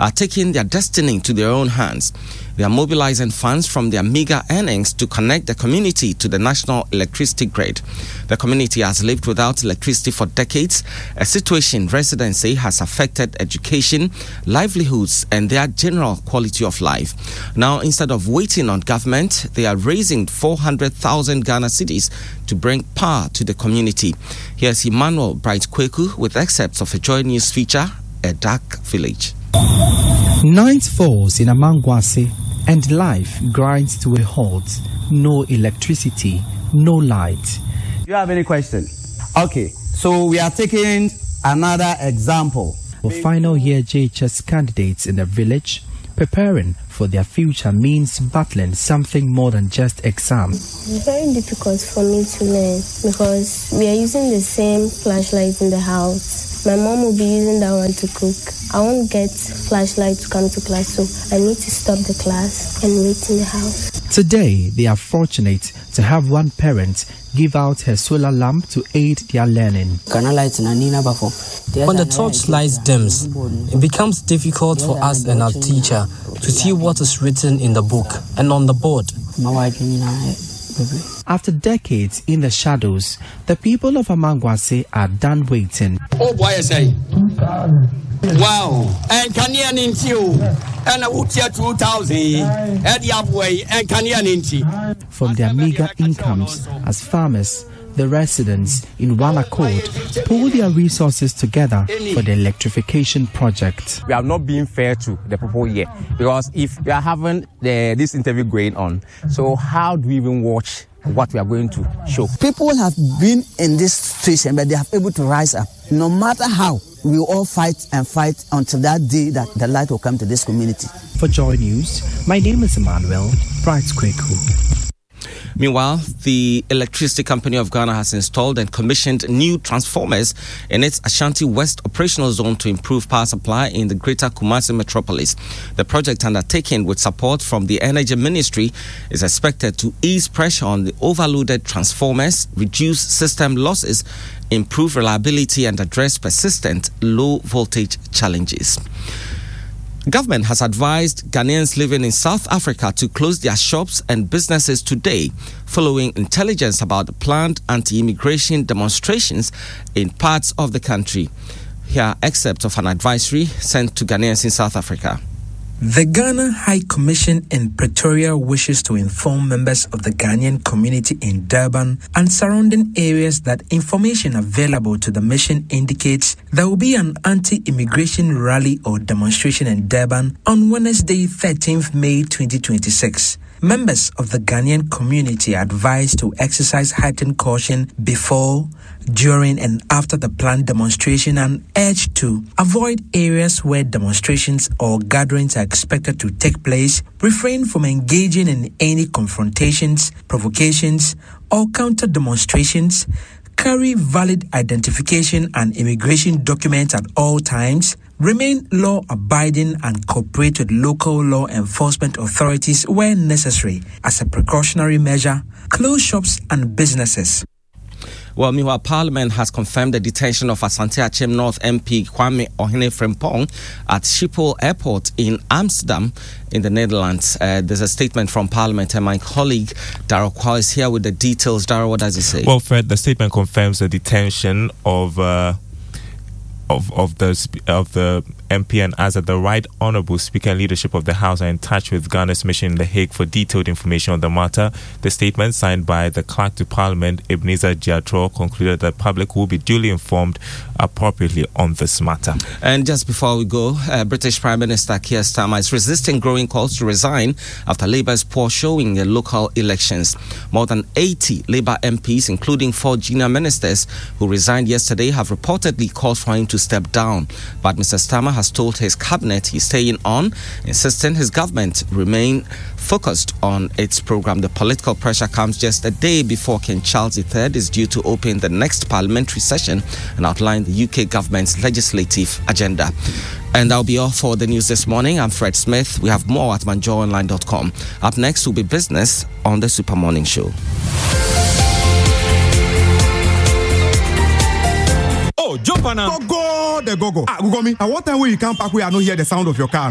are taking their destiny into their own hands. They are mobilizing funds from their meager earnings to connect the community to the national electricity grid. The community has lived without electricity for decades, a situation residents say has affected education, livelihoods, and their general quality of life. Now, instead of waiting on government, they are raising 400,000 Ghana cedis to bring power to the community. Here's Emmanuel Bright Kweku with excerpts of a Joy News feature, A Dark Village. Night falls in Amangwase and life grinds to a halt. No electricity, no light. Do you have any question? Okay, so we are taking another example. For final year JHS candidates in the village, preparing for their future means battling something more than just exams. It's very difficult for me to learn because we are using the same flashlight in the house. My mom will be using that one to cook. I won't get flashlight to come to class, so I need to stop the class and wait in the house. Today, they are fortunate to have one parent give out her solar lamp to aid their learning. When the torchlight dims, it becomes difficult for us and our teacher to see what is written in the book and on the board. After decades in the shadows, the people of Amangwase are done waiting. Oh boy, I say. Wow. And Kanyan into you. And I would 2,000. And the way and Kanyan into. From their meager incomes as farmers, the residents, in one accord, pool their resources together for the electrification project. We are not being fair to the people here because if we are having this interview going on, so how do we even watch what we are going to show? People have been in this situation, but they have able to rise up. No matter how, we will all fight and fight until that day that the light will come to this community. For Joy News, my name is Emmanuel Bright Kweku. Meanwhile, the Electricity Company of Ghana has installed and commissioned new transformers in its Ashanti West operational zone to improve power supply in the greater Kumasi metropolis. The project, undertaken with support from the Energy Ministry, is expected to ease pressure on the overloaded transformers, reduce system losses, improve reliability, and address persistent low voltage challenges. Government has advised Ghanaians living in South Africa to close their shops and businesses today, following intelligence about the planned anti-immigration demonstrations in parts of the country. Here are excerpts of an advisory sent to Ghanaians in South Africa. The Ghana High Commission in Pretoria wishes to inform members of the Ghanaian community in Durban and surrounding areas that information available to the mission indicates there will be an anti-immigration rally or demonstration in Durban on Wednesday, 13th May 2026. Members of the Ghanaian community are advised to exercise heightened caution before, during and after the planned demonstration and urged to avoid areas where demonstrations or gatherings are expected to take place, refrain from engaging in any confrontations, provocations, or counter-demonstrations, carry valid identification and immigration documents at all times, remain law-abiding and cooperate with local law enforcement authorities where necessary. As a precautionary measure, close shops and businesses. Well, meanwhile, Parliament has confirmed the detention of Asante Achem North MP Kwame Ohene Frimpong at Schiphol Airport in Amsterdam in the Netherlands. There's a statement from Parliament, and my colleague Darryl Kwao is here with the details. Darryl, what does it say? Well, Fred, the statement confirms the detention of the MP and adds that the Right Honourable Speaker and leadership of the House are in touch with Ghana's mission in The Hague for detailed information on the matter. The statement, signed by the Clerk to Parliament, Ebenezer Giatro, concluded that the public will be duly informed appropriately on this matter. And just before we go, British Prime Minister Keir Starmer is resisting growing calls to resign after Labour's poor showing in the local elections. More than 80 Labour MPs, including 4 junior ministers who resigned yesterday, have reportedly called for him to step down. But Mr. Starmer has told his cabinet he's staying on, insisting his government remain focused on its program. The political pressure comes just a day before King Charles III is due to open the next parliamentary session and outline the UK government's legislative agenda. And that'll be all for the news this morning. I'm Fred Smith. We have more at manjoonline.com. Up next will be business on the Super Morning Show. Oh, jump on now. Go, the go. Google me. At what time will you come back? We are not hear the sound of your car.